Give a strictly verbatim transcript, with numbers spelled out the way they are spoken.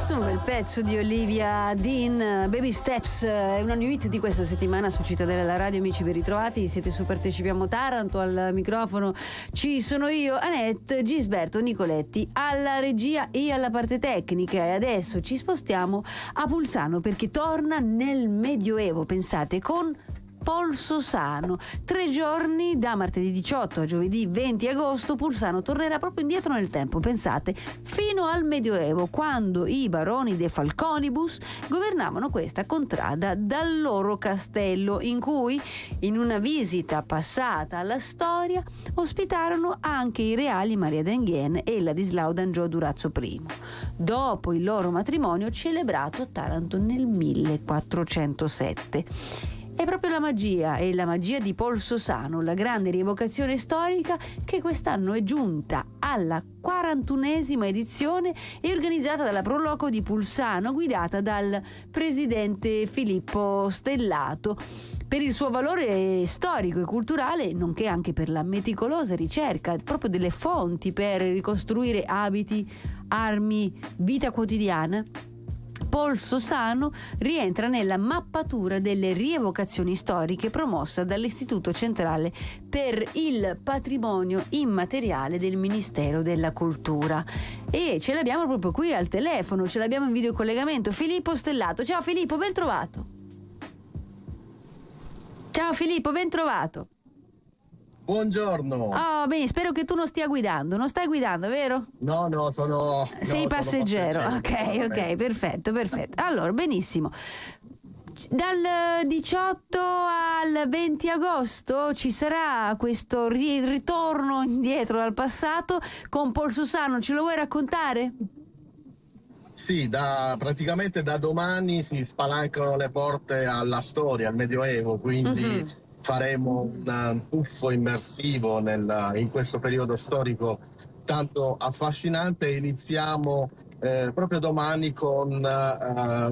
Questo è un bel pezzo di Olivia Dean, Baby Steps, è una new hit di questa settimana su Cittadella la Radio. Amici, ben ritrovati, siete su Partecipiamo Taranto, al microfono ci sono io, Annette, Gisberto, Nicoletti, alla regia e alla parte tecnica, e adesso ci spostiamo a Pulsano perché torna nel Medioevo, pensate, con Polso Sano. Tre giorni, da martedì diciotto a giovedì venti agosto, Pulsano tornerà proprio indietro nel tempo, pensate, fino al Medioevo, quando i baroni de Falconibus governavano questa contrada dal loro castello, in cui, in una visita passata alla storia, ospitarono anche i reali Maria d'Enghien e Ladislao d'Angiò Durazzo I, dopo il loro matrimonio celebrato a Taranto nel millequattrocentosette. È proprio la magia, e la magia di Polso Sano, la grande rievocazione storica, che quest'anno è giunta alla quarantunesima edizione e organizzata dalla Pro Loco di Pulsano, guidata dal presidente Filippo Stellato. Per il suo valore storico e culturale, nonché anche per la meticolosa ricerca proprio delle fonti per ricostruire abiti, armi, vita quotidiana, Polso Sano rientra nella mappatura delle rievocazioni storiche promossa dall'Istituto Centrale per il Patrimonio Immateriale del Ministero della Cultura. E ce l'abbiamo proprio qui al telefono, ce l'abbiamo in videocollegamento, Filippo Stellato. Ciao Filippo, ben trovato. Ciao Filippo, ben trovato. Buongiorno. Oh, bene, spero che tu non stia guidando. Non stai guidando, vero? No, no, sono. Sei no, passeggero. sono passeggero. Ok, ok, perfetto, perfetto. Allora, benissimo. Dal diciotto al venti agosto ci sarà questo ri- ritorno indietro dal passato con Polso Sano. Ce lo vuoi raccontare? Sì, da, praticamente da domani si spalancano le porte alla storia, al Medioevo, quindi. Mm-hmm. Faremo un tuffo immersivo nel, in questo periodo storico tanto affascinante. Iniziamo eh, proprio domani con eh,